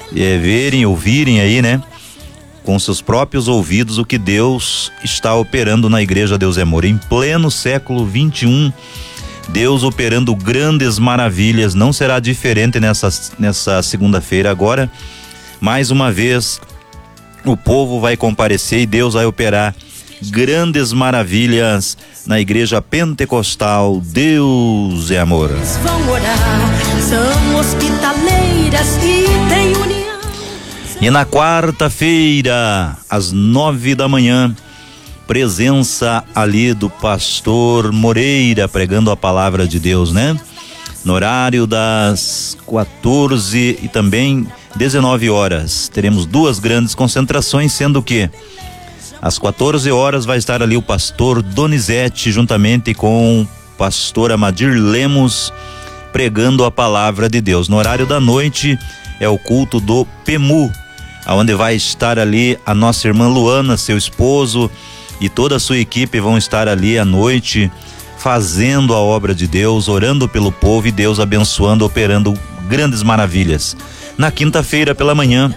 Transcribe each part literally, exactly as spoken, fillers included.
é, verem, ouvirem aí, né? Com seus próprios ouvidos o que Deus está operando na igreja Deus é Amor. Em pleno século vinte e um, Deus operando grandes maravilhas. Não será diferente nessa, nessa segunda-feira agora. Mais uma vez, o povo vai comparecer e Deus vai operar grandes maravilhas na igreja pentecostal Deus é Amor. Vão orar, são hospitaleiras e têm união. E na quarta-feira, às nove da manhã, presença ali do pastor Moreira pregando a palavra de Deus, né? No horário das quatorze e também dezenove horas, teremos duas grandes concentrações, sendo que às quatorze horas vai estar ali o pastor Donizete juntamente com o pastor Amadir Lemos pregando a palavra de Deus. No horário da noite é o culto do P E M U, onde vai estar ali a nossa irmã Luana, seu esposo e toda a sua equipe vão estar ali à noite fazendo a obra de Deus, orando pelo povo e Deus abençoando, operando grandes maravilhas. Na quinta-feira pela manhã,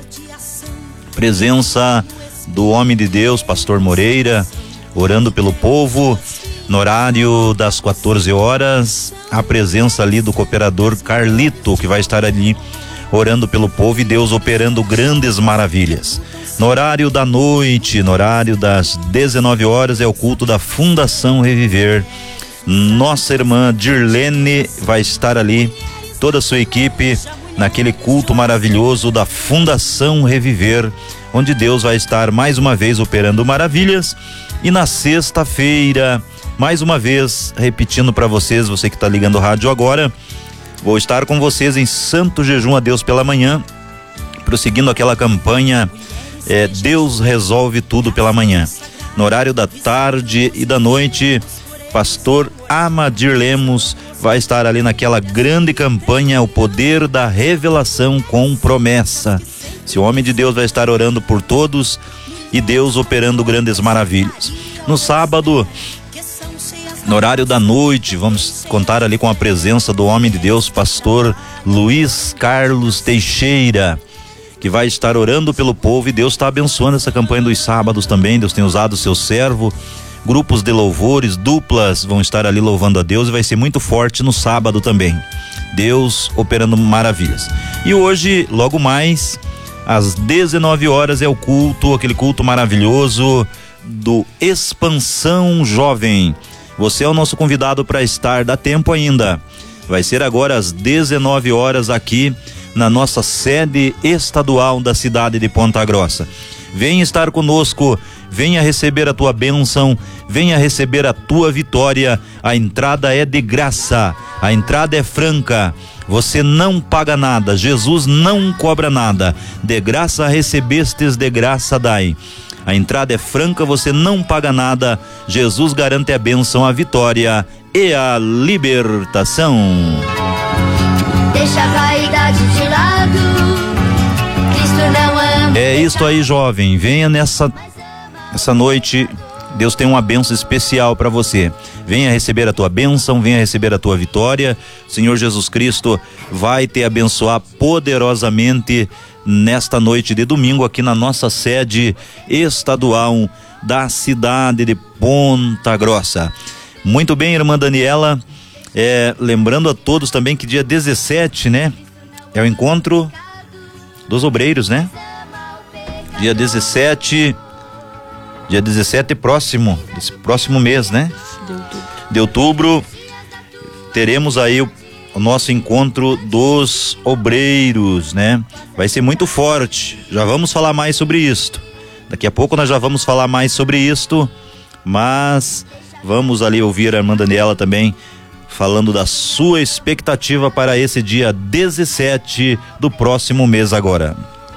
presença do homem de Deus, pastor Moreira, orando pelo povo. No horário das quatorze horas, a presença ali do cooperador Carlito, que vai estar ali orando pelo povo e Deus operando grandes maravilhas. No horário da noite, no horário das dezenove horas, é o culto da Fundação Reviver. Nossa irmã Dirlene vai estar ali, toda a sua equipe, naquele culto maravilhoso da Fundação Reviver, onde Deus vai estar mais uma vez operando maravilhas. E na sexta-feira, mais uma vez, repetindo para vocês, você que está ligando o rádio agora, vou estar com vocês em Santo Jejum a Deus pela manhã, prosseguindo aquela campanha é, Deus Resolve Tudo pela manhã. No horário da tarde e da noite, pastor Amadir Lemos vai estar ali naquela grande campanha O Poder da Revelação com Promessa. Esse homem de Deus vai estar orando por todos e Deus operando grandes maravilhas. No sábado, no horário da noite, vamos contar ali com a presença do homem de Deus, pastor Luiz Carlos Teixeira, que vai estar orando pelo povo e Deus está abençoando essa campanha dos sábados também. Deus tem usado o seu servo, grupos de louvores, duplas vão estar ali louvando a Deus e vai ser muito forte no sábado também. Deus operando maravilhas. E hoje, logo mais, às dezenove horas é o culto, aquele culto maravilhoso do Expansão Jovem. Você é o nosso convidado para estar, dá tempo ainda. Vai ser agora às dezenove horas aqui na nossa sede estadual da cidade de Ponta Grossa. Venha estar conosco, venha receber a tua bênção, venha receber a tua vitória. A entrada é de graça, a entrada é franca, você não paga nada, Jesus não cobra nada. De graça recebestes, de graça dai. A entrada é franca, você não paga nada. Jesus garante a bênção, a vitória e a libertação. Deixa a vaidade de lado, Cristo não ama. É isso aí, jovem. Venha nessa essa noite. Deus tem uma bênção especial para você. Venha receber a tua bênção, venha receber a tua vitória. O Senhor Jesus Cristo vai te abençoar poderosamente nesta noite de domingo aqui na nossa sede estadual da cidade de Ponta Grossa. Muito bem, irmã Daniela, é, lembrando a todos também que dia dezessete, né, é o encontro dos obreiros, né? Dia dezessete, dia dezessete próximo, esse próximo mês, né? De outubro. De outubro, teremos aí o o nosso encontro dos obreiros, né? Vai ser muito forte, já vamos falar mais sobre isto. Daqui a pouco nós já vamos falar mais sobre isto, mas vamos ali ouvir a irmã Daniela também falando da sua expectativa para esse dia dezessete do próximo mês agora.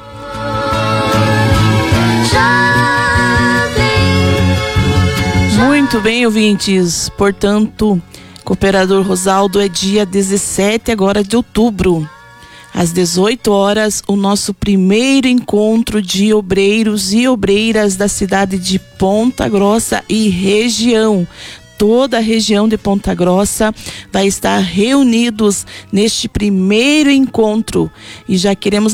Muito bem, ouvintes, portanto, Cooperador Rosaldo, é dia dezessete agora de outubro, às dezoito horas, o nosso primeiro encontro de obreiros e obreiras da cidade de Ponta Grossa e região. Toda a região de Ponta Grossa vai estar reunidos neste primeiro encontro e já queremos